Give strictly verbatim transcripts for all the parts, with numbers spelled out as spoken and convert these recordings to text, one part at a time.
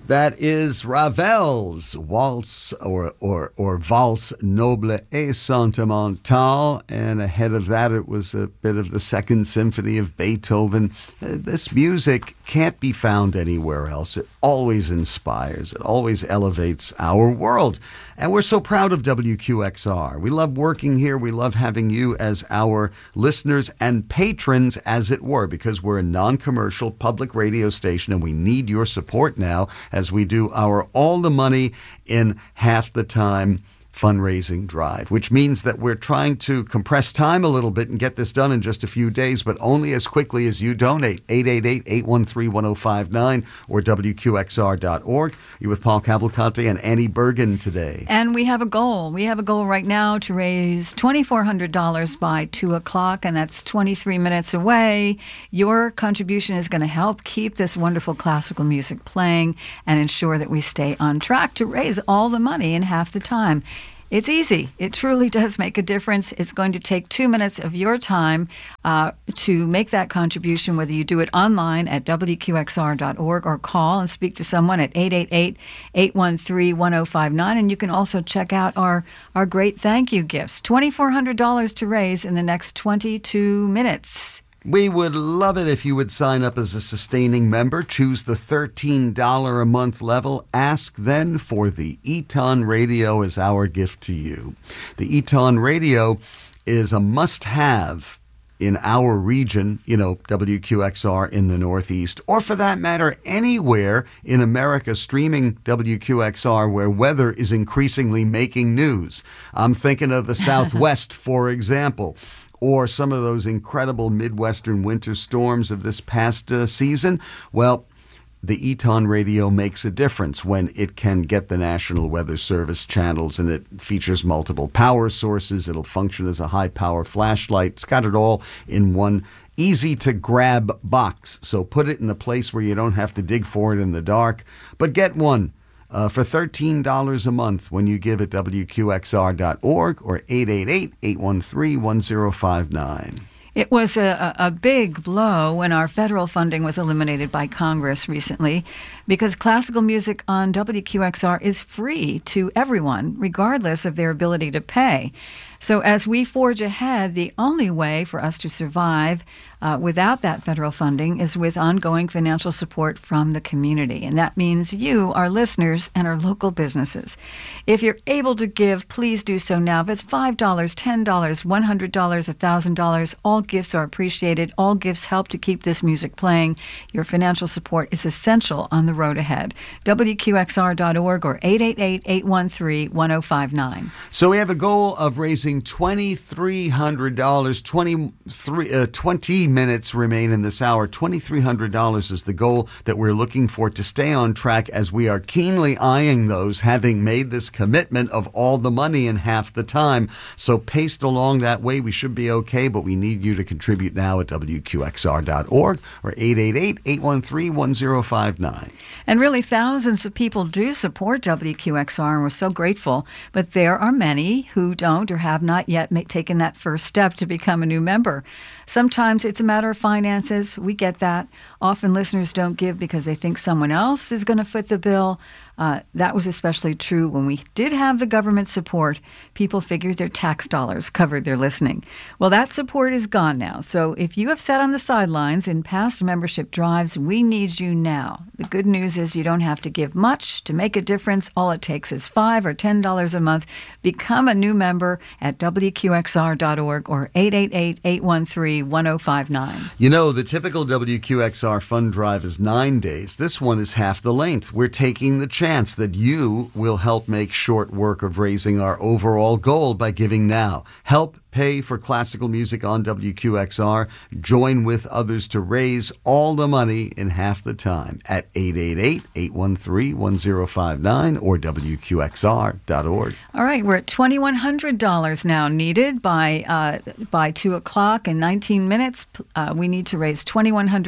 That is Ravel's Waltz or, or, or Valse Noble et Sentimentale. And ahead of that, it was a bit of the Second Symphony of Beethoven. Uh, this music can't be found anywhere else. It always inspires. It always elevates our world. And we're so proud of W Q X R. We love working here. We love having you as our listeners and patrons, as it were, because we're a non-commercial public radio station and we need your support now as we do our All the Money in Half the Time fundraising drive, which means that we're trying to compress time a little bit and get this done in just a few days, but only as quickly as you donate. eight eight eight, eight one three, one oh five nine or W Q X R dot org. You're with Paul Cavalcante and Annie Bergen today. And we have a goal. We have a goal right now to raise two thousand four hundred dollars by two o'clock, and that's twenty-three minutes away. Your contribution is going to help keep this wonderful classical music playing and ensure that we stay on track to raise all the money in half the time. It's easy. It truly does make a difference. It's going to take two minutes of your time uh, to make that contribution, whether you do it online at W Q X R dot org or call and speak to someone at eight eight eight, eight one three, one oh five nine. And you can also check out our, our great thank you gifts. two thousand four hundred dollars to raise in the next twenty-two minutes. We would love it if you would sign up as a sustaining member. Choose the thirteen dollars a month level. Ask then for the Eton Radio as our gift to you. The Eton Radio is a must-have in our region, you know, W Q X R in the Northeast, or for that matter, anywhere in America streaming W Q X R where weather is increasingly making news. I'm thinking of the Southwest, for example, or some of those incredible Midwestern winter storms of this past uh, season. Well, the Eton Radio makes a difference when it can get the National Weather Service channels, and it features multiple power sources. It'll function as a high-power flashlight. It's got it all in one easy-to-grab box. So put it in a place where you don't have to dig for it in the dark, but get one. Uh, for thirteen dollars a month when you give at W Q X R dot org or eight eight eight, eight one three, one oh five nine. It was a, a big blow when our federal funding was eliminated by Congress recently, because classical music on W Q X R is free to everyone, regardless of their ability to pay. So as we forge ahead, the only way for us to survive uh, without that federal funding is with ongoing financial support from the community. And that means you, our listeners, and our local businesses. If you're able to give, please do so now. If it's five dollars, ten dollars, one hundred dollars, one thousand dollars, all gifts are appreciated. All gifts help to keep this music playing. Your financial support is essential on the road ahead. W Q X R dot org or eight eight eight, eight one three, one oh five nine. So we have a goal of raising two thousand three hundred dollars. twenty-three, uh, twenty minutes remain in this hour. two thousand three hundred dollars is the goal that we're looking for to stay on track, as we are keenly eyeing those, having made this commitment of all the money in half the time. So paced along that way, we should be okay, but we need you to contribute now at W Q X R dot org or eight eight eight, eight one three, one oh five nine. And really, thousands of people do support W Q X R, and we're so grateful. But there are many who don't or have not yet ma- taken that first step to become a new member. Sometimes it's a matter of finances. We get that. Often listeners don't give because they think someone else is going to foot the bill. Uh, that was especially true when we did have the government support. People figured their tax dollars covered their listening. Well, that support is gone now. So if you have sat on the sidelines in past membership drives, we need you now. The good news is you don't have to give much to make a difference. All it takes is five dollars or ten dollars a month. Become a new member at W Q X R dot org or eight eight eight, eight one three, one oh five nine. You know, the typical W Q X R fund drive is nine days. This one is half the length. We're taking the chance that you will help make short work of raising our overall goal by giving now. Help pay for classical music on W Q X R. Join with others to raise all the money in half the time at eight eight eight, eight one three, one oh five nine or W Q X R dot org. All right, we're at two thousand one hundred dollars now needed by uh, by two o'clock in nineteen minutes. Uh, we need to raise two thousand one hundred dollars.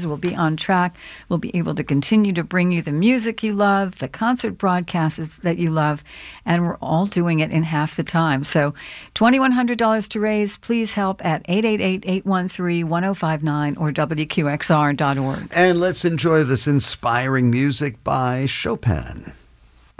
we'll be on track. We'll be able to continue to bring you the music you love, the concert broadcasts that you love, and we're all doing it in half the time. So two thousand one hundred dollars to raise. Please help at eight eight eight, eight one three, one oh five nine or W Q X R dot org. And let's enjoy this inspiring music by Chopin.